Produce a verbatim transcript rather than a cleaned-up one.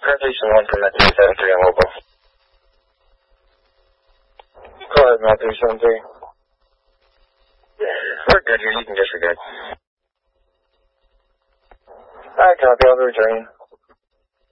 Transition one from that three seven three on local. Go ahead, Matt three seven three. We're good here, you can disregard. Alright, copy, I'll be returning.